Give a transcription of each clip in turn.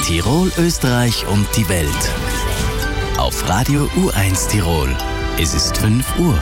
Tirol, Österreich und die Welt. Auf Radio U1 Tirol. Es ist 5 Uhr.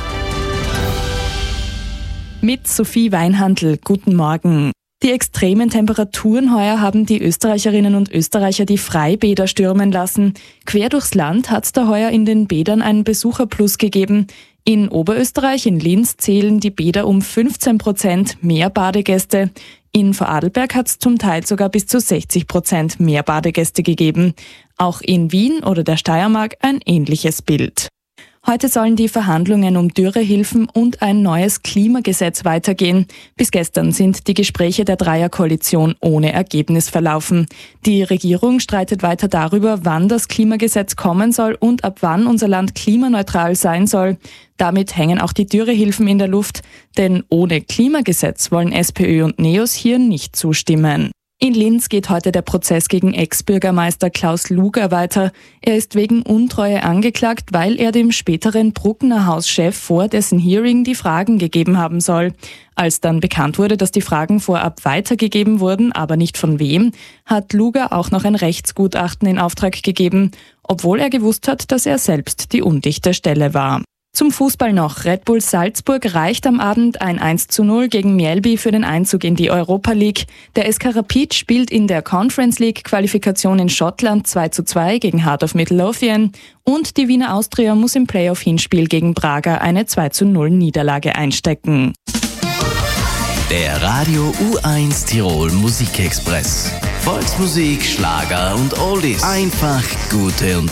Mit Sophie Weinhandl, guten Morgen. Die extremen Temperaturen heuer haben die Österreicherinnen und Österreicher die Freibäder stürmen lassen. Quer durchs Land hat es da heuer in den Bädern einen Besucherplus gegeben. In Oberösterreich, in Linz, zählen die Bäder um 15% mehr Badegäste. In Vorarlberg hat es zum Teil sogar bis zu 60% mehr Badegäste gegeben. Auch in Wien oder der Steiermark ein ähnliches Bild. Heute sollen die Verhandlungen um Dürrehilfen und ein neues Klimagesetz weitergehen. Bis gestern sind die Gespräche der Dreierkoalition ohne Ergebnis verlaufen. Die Regierung streitet weiter darüber, wann das Klimagesetz kommen soll und ab wann unser Land klimaneutral sein soll. Damit hängen auch die Dürrehilfen in der Luft, denn ohne Klimagesetz wollen SPÖ und NEOS hier nicht zustimmen. In Linz geht heute der Prozess gegen Ex-Bürgermeister Klaus Luger weiter. Er ist wegen Untreue angeklagt, weil er dem späteren Bruckner Hauschef vor dessen Hearing die Fragen gegeben haben soll. Als dann bekannt wurde, dass die Fragen vorab weitergegeben wurden, aber nicht von wem, hat Luger auch noch ein Rechtsgutachten in Auftrag gegeben, obwohl er gewusst hat, dass er selbst die undichte Stelle war. Zum Fußball noch. Red Bull Salzburg reicht am Abend ein 1:0 gegen Mjällby für den Einzug in die Europa League. Der SK Rapid spielt in der Conference League Qualifikation in Schottland 2:2 gegen Heart of Midlothian und die Wiener Austria muss im Playoff-Hinspiel gegen Braga eine 2:0 Niederlage einstecken. Der Radio U1 Tirol Musikexpress. Volksmusik, Schlager und Oldies. Einfach gute und